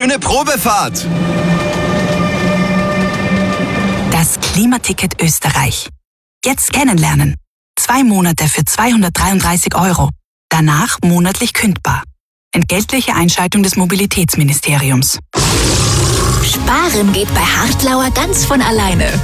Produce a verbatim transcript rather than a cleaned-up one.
schöne Probefahrt. Das Klimaticket Österreich. Jetzt kennenlernen. Zwei Monate für zweihundertdreiunddreißig Euro. Danach monatlich kündbar. Entgeltliche Einschaltung des Mobilitätsministeriums. Sparen geht bei Hartlauer ganz von alleine.